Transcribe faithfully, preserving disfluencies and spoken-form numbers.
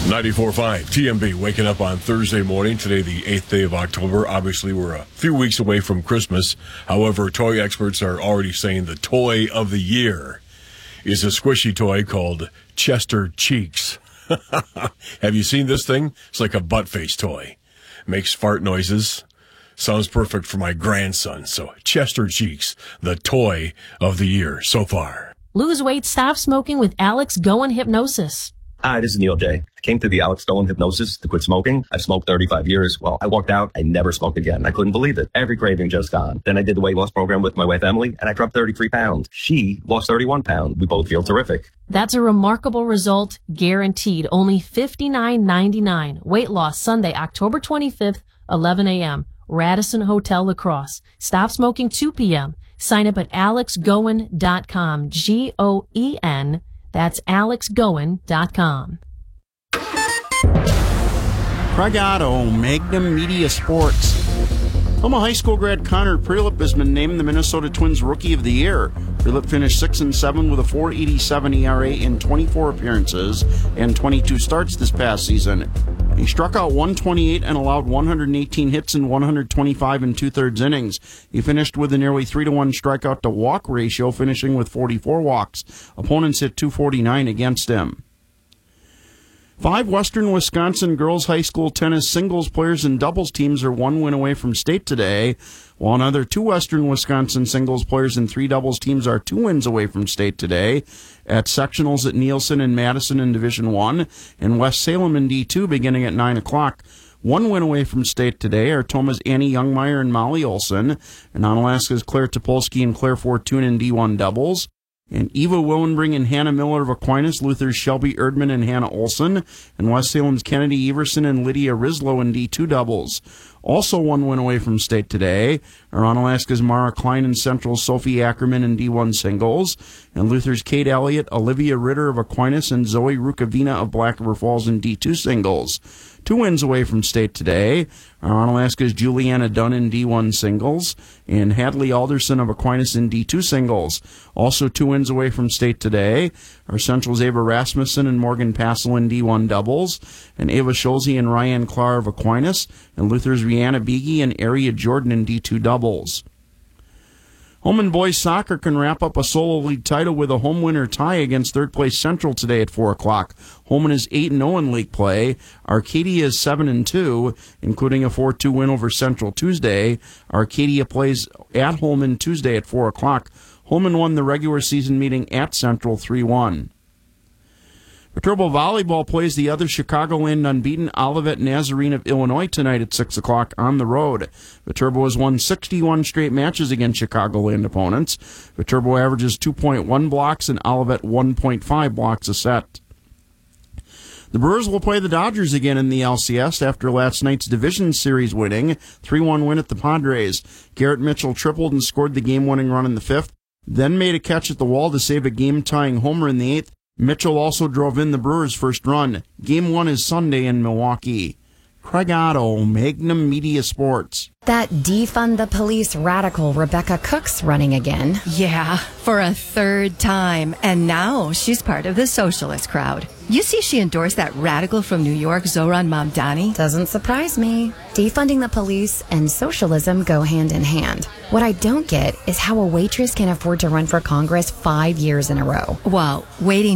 ninety-four point five T M B, waking up on Thursday morning, today the eighth day of October. Obviously, we're a few weeks away from Christmas. However, toy experts are already saying the toy of the year is a squishy toy called Chester Cheeks. Have you seen this thing? It's like a butt face toy. Makes fart noises. Sounds perfect for my grandson. So Chester Cheeks, the toy of the year so far. Lose weight, stop smoking with Alex Goen Hypnosis. Hi, this is Neil J. I came through the Alex Goen Hypnosis to quit smoking. I've smoked thirty-five years. Well, I walked out. I never smoked again. I couldn't believe it. Every craving just gone. Then I did the weight loss program with my wife, Emily, and I dropped thirty-three pounds. She lost thirty-one pounds. We both feel terrific. That's a remarkable result, guaranteed. Only fifty-nine ninety-nine. Weight loss Sunday, October twenty-fifth, eleven a.m. Radisson Hotel La Crosse. Stop smoking two p.m. Sign up at alex goen dot com. G O E N. That's alex goen dot com. Craig Otto, Magnum Media Sports. Homa High School grad Connor Prelip has been named the Minnesota Twins Rookie of the Year. Prelip finished six and seven with a four eighty-seven E R A in twenty-four appearances and twenty-two starts this past season. He struck out one twenty-eight and allowed one hundred eighteen hits in one hundred twenty-five and two-thirds innings. He finished with a nearly three to one strikeout to walk ratio, finishing with forty-four walks. Opponents hit two forty-nine against him. Five Western Wisconsin girls high school tennis singles players and doubles teams are one win away from state today, while another two Western Wisconsin singles players and three doubles teams are two wins away from state today. At sectionals at Nielsen and Madison in Division One and West Salem in D two beginning at nine o'clock. One win away from state today are Toma's Annie Youngmeyer and Molly Olson, and Onalaska's Claire Topolsky and Claire Fortune in D one doubles. And Eva Willenbring and Hannah Miller of Aquinas, Luther's Shelby Erdman and Hannah Olson, and West Salem's Kennedy Everson and Lydia Rislow in D two doubles. Also one win away from state today are Onalaska's Mara Klein and Central's Sophie Ackerman in D one singles, and Luther's Kate Elliott, Olivia Ritter of Aquinas, and Zoe Rukavina of Black River Falls in D two singles. Two wins away from state today are Onalaska's Juliana Dunn in D one singles and Hadley Alderson of Aquinas in D two singles. Also two wins away from state today are Central's Ava Rasmussen and Morgan Passel in D one doubles and Ava Scholze and Ryan Clark of Aquinas and Luther's Rihanna Beege and Aria Jordan in D two doubles. Holman boys soccer can wrap up a solo league title with a home winner tie against third place Central today at four o'clock. Holman is eight and oh in league play. Arcadia is seven and two, including a four two win over Central Tuesday. Arcadia plays at Holman Tuesday at four o'clock. Holman won the regular season meeting at Central three one. Viterbo Volleyball plays the other Chicagoland unbeaten Olivet Nazarene of Illinois tonight at six o'clock on the road. Viterbo has won sixty-one straight matches against Chicagoland opponents. Viterbo averages two point one blocks and Olivet one point five blocks a set. The Brewers will play the Dodgers again in the L C S after last night's division series winning three one win at the Padres. Garrett Mitchell tripled and scored the game-winning run in the fifth, then made a catch at the wall to save a game-tying homer in the eighth. Mitchell also drove in the Brewers' first run. Game one is Sunday in Milwaukee. Craig Otto, Magnum Media Sports. That defund the police radical Rebecca Cook's running again. Yeah, for a third time. And now she's part of the socialist crowd. You see she endorsed that radical from New York, Zohran Mamdani? Doesn't surprise me. Defunding the police and socialism go hand in hand. What I don't get is how a waitress can afford to run for Congress five years in a row. Well, waiting